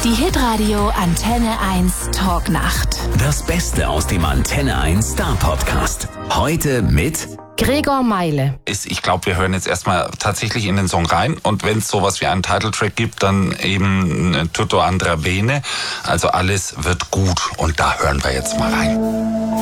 Die Hitradio Antenne 1 Talknacht. Das Beste aus dem Antenne 1 Star Podcast. Heute mit Gregor Meile. Ich glaube, wir hören jetzt erstmal tatsächlich in den Song rein und wenn es sowas wie einen Titeltrack gibt, dann eben Tutto andrà bene. Also alles wird gut und da hören wir jetzt mal rein.